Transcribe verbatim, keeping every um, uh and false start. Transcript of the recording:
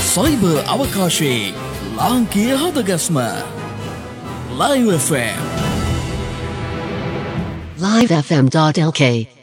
cyber අවකාශයේ ලාංකීය හදගස්ම Live F M live f m dot l k